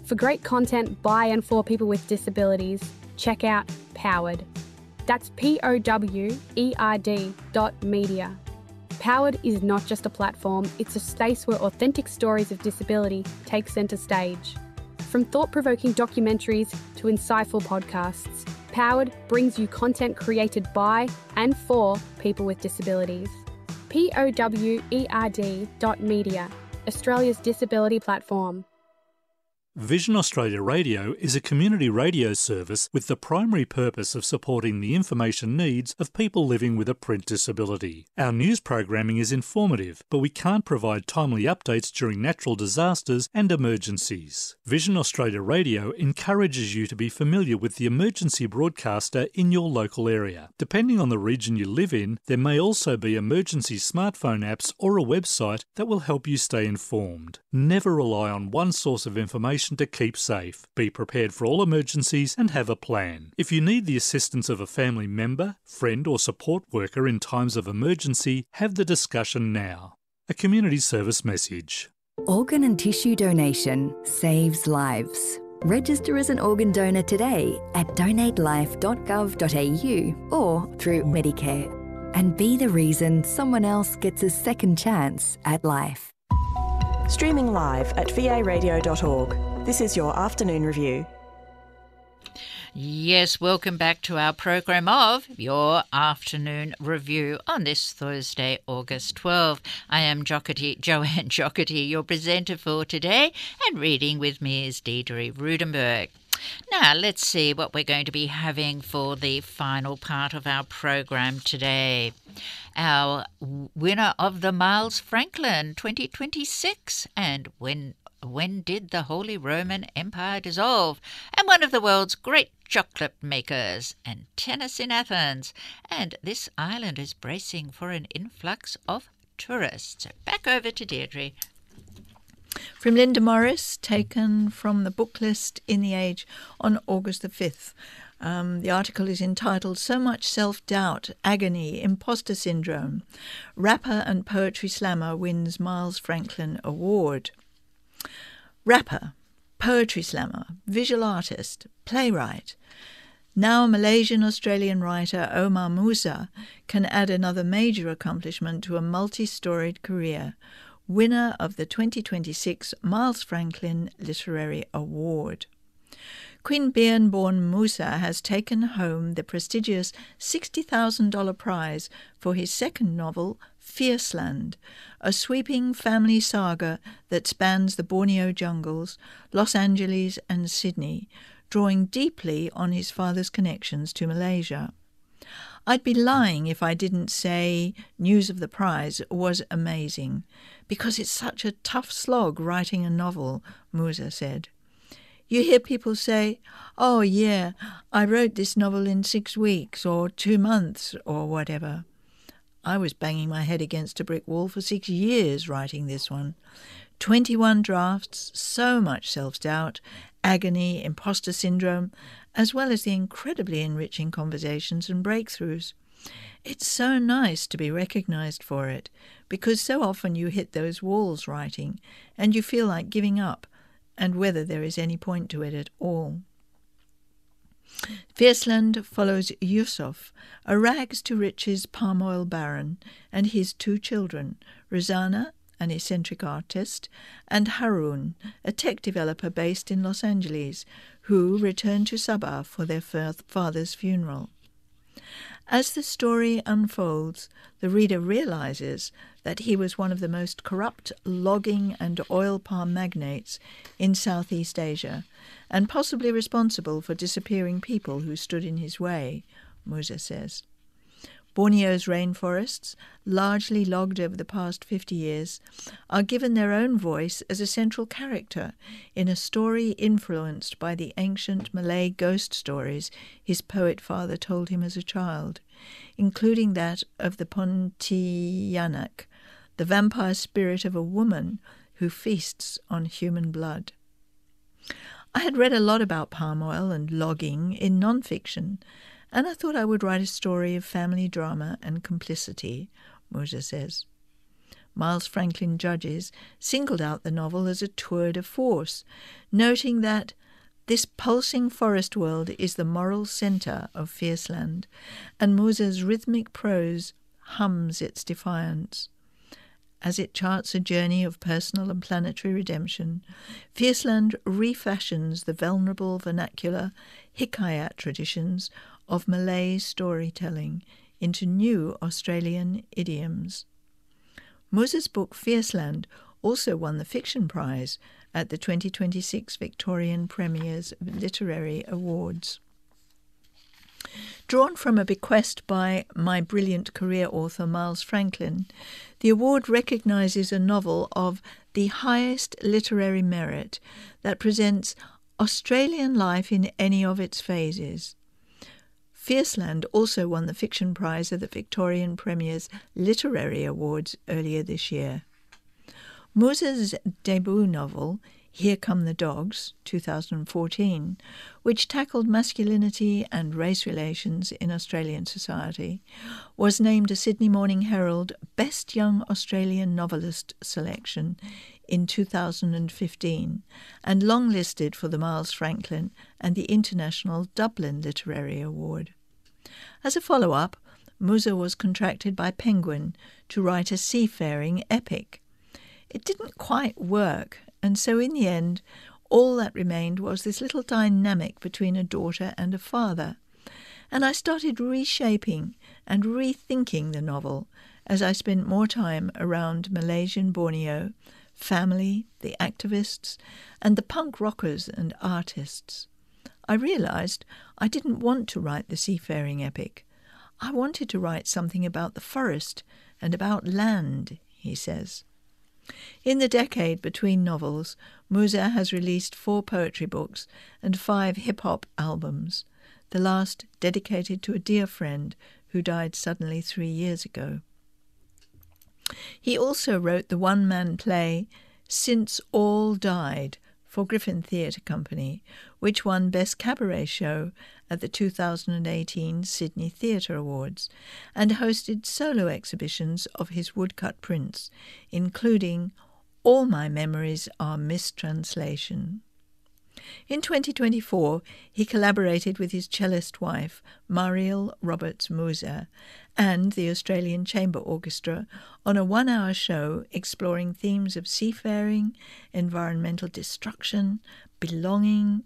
For great content by and for people with disabilities, check out Powered. That's POWERD.media. Powered is not just a platform, it's a space where authentic stories of disability take centre stage. From thought-provoking documentaries to insightful podcasts, Powered brings you content created by and for people with disabilities. POWERD.media, Australia's disability platform. Vision Australia Radio is a community radio service with the primary purpose of supporting the information needs of people living with a print disability. Our news programming is informative, but we can't provide timely updates during natural disasters and emergencies. Vision Australia Radio encourages you to be familiar with the emergency broadcaster in your local area. Depending on the region you live in, there may also be emergency smartphone apps or a website that will help you stay informed. Never rely on one source of information to keep safe. Be prepared for all emergencies and have a plan. If you need the assistance of a family member, friend or support worker in times of emergency, have the discussion now. A community service message. Organ and tissue donation saves lives. Register as an organ donor today at donatelife.gov.au or through Medicare. And be the reason someone else gets a second chance at life. Streaming live at varadio.org. This is your afternoon review. Yes, welcome back to our program of Your Afternoon Review on this Thursday, August 12. I am Joanne Jockety, your presenter for today, and reading with me is Deidre Rudenberg. Now, let's see what we're going to be having for the final part of our program today. Our winner of the Miles Franklin 2026 and when did the Holy Roman Empire dissolve? And one of the world's great chocolate makers and tennis in Athens. And this island is bracing for an influx of tourists. So back over to Deirdre. From Linda Morris, taken from the book list in The Age on August the 5th. The article is entitled So Much Self-Doubt, Agony, Imposter Syndrome. Rapper and poetry slammer wins Miles Franklin Award. Rapper, poetry slammer, visual artist, playwright. Now Malaysian-Australian writer Omar Musa can add another major accomplishment to a multi-storied career. Winner of the 2026 Miles Franklin Literary Award. Queanbeyan-born Musa has taken home the prestigious $60,000 prize for his second novel, Fierceland, a sweeping family saga that spans the Borneo jungles, Los Angeles and Sydney, drawing deeply on his father's connections to Malaysia. I'd be lying if I didn't say news of the prize was amazing, because it's such a tough slog writing a novel, Musa said. You hear people say, oh yeah, I wrote this novel in 6 weeks or 2 months or whatever. I was banging my head against a brick wall for 6 years writing this one. 21 drafts, so much self-doubt, agony, imposter syndrome, as well as the incredibly enriching conversations and breakthroughs. It's so nice to be recognised for it, because so often you hit those walls writing and you feel like giving up, and whether there is any point to it at all. Fierceland follows Yusuf, a rags-to-riches palm oil baron, and his 2 children, Rosanna, an eccentric artist, and Haroon, a tech developer based in Los Angeles, who return to Sabah for their father's funeral. As the story unfolds, the reader realizes that he was one of the most corrupt logging and oil palm magnates in Southeast Asia, and possibly responsible for disappearing people who stood in his way, Musa says. Borneo's rainforests, largely logged over the past 50 years, are given their own voice as a central character in a story influenced by the ancient Malay ghost stories his poet father told him as a child, including that of the Pontianak, the vampire spirit of a woman who feasts on human blood. I had read a lot about palm oil and logging in non-fiction, and I thought I would write a story of family drama and complicity, Musa says. Miles Franklin Judges singled out the novel as a tour de force, noting that this pulsing forest world is the moral centre of Fierceland, and Musa's rhythmic prose hums its defiance. As it charts a journey of personal and planetary redemption, Fierceland refashions the vulnerable vernacular hikayat traditions of Malay storytelling into new Australian idioms. Musa's book Fierceland also won the Fiction Prize at the 2026 Victorian Premiers Literary Awards. Drawn from a bequest by my brilliant career author Miles Franklin, the award recognises a novel of the highest literary merit that presents Australian life in any of its phases. Fierceland also won the Fiction Prize at the Victorian Premiers Literary Awards earlier this year. Musa's debut novel, Here Come the Dogs, 2014, which tackled masculinity and race relations in Australian society, was named a Sydney Morning Herald Best Young Australian Novelist selection in 2015 and longlisted for the Miles Franklin and the International Dublin Literary Award. As a follow-up, Musa was contracted by Penguin to write a seafaring epic. It didn't quite work, and so in the end, all that remained was this little dynamic between a daughter and a father. And I started reshaping and rethinking the novel as I spent more time around Malaysian Borneo, family, the activists, and the punk rockers and artists. I realised I didn't want to write the seafaring epic. I wanted to write something about the forest and about land, he says. In the decade between novels, Musa has released 4 poetry books and 5 hip-hop albums, the last dedicated to a dear friend who died suddenly 3 years ago. He also wrote the one-man play Since All Died for Griffin Theatre Company, which won Best Cabaret Show at the 2018 Sydney Theatre Awards, and hosted solo exhibitions of his woodcut prints, including All My Memories Are Mistranslation. In 2024, he collaborated with his cellist wife, Mariel Roberts Musa, and the Australian Chamber Orchestra on a 1-hour show exploring themes of seafaring, environmental destruction, belonging,